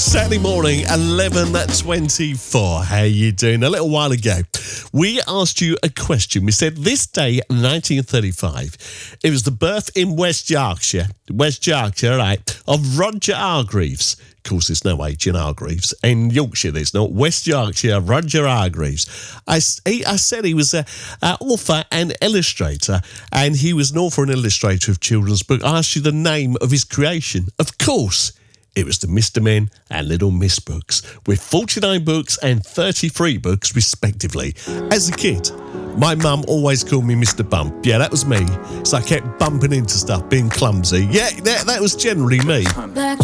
Saturday morning, 11:24. How you doing? A little while ago, we asked you a question. We said this day, 1935, it was the birth in West Yorkshire, right, of Roger Hargreaves. Of course, there's no H in Hargreaves. In Yorkshire, there's not. West Yorkshire, Roger Hargreaves. I said he was an author and illustrator, and he was an author and illustrator of children's books. I asked you the name of his creation. Of course, it was the Mr. Men and Little Miss books, with 49 books and 33 books, respectively. As a kid, my mum always called me Mr. Bump. Yeah, that was me. So I kept bumping into stuff, being clumsy. Yeah, that was generally me.